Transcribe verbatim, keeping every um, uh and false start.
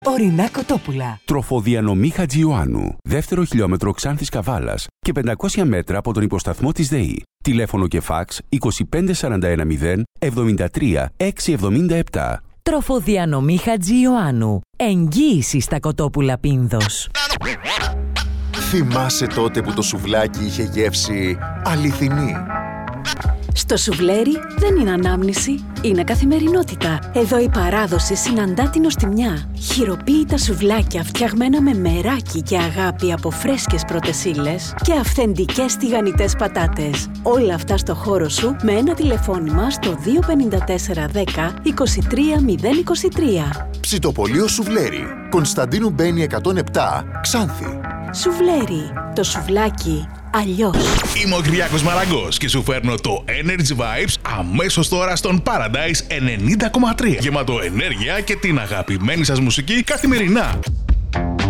Ορεινά κοτόπουλα. Τροφοδιανομή Χατζιωάννου. Δεύτερο χιλιόμετρο Ξάνθης Καβάλας και πεντακόσια μέτρα από τον υποσταθμό της ΔΕΗ. Τηλέφωνο και φάξ είκοσι πέντε σαράντα ένα μηδέν εβδομήντα τρία εξακόσια εβδομήντα επτά. Τροφοδιανομή Χατζιωάννου. Εγγύηση στα κοτόπουλα Πίνδος. Θυμάσαι τότε που το σουβλάκι είχε γεύση αληθινή? Στο σουβλέρι δεν είναι ανάμνηση, είναι καθημερινότητα. Εδώ η παράδοση συναντά την νοστιμιά. Χειροποίητα σουβλάκια φτιαγμένα με μεράκι και αγάπη από φρέσκες πρώτες ύλες και αυθεντικές τηγανιτές πατάτες. Όλα αυτά στο χώρο σου με ένα τηλεφώνημα στο δύο πέντε τέσσερα δέκα είκοσι τρία μηδέν είκοσι τρία. Ψητοπολείο Σουβλέρι. Κωνσταντίνου Μπένη εκατόν επτά, Ξάνθη. Σουβλέρι. Το σουβλάκι αλλιώς. Είμαι ο Κυριάκος Μαραγκός και σου φέρνω το Energy Vibes αμέσως τώρα στον Paradise ενενήντα κόμμα τρία. Γεμάτο ενέργεια και την αγαπημένη σας μουσική καθημερινά.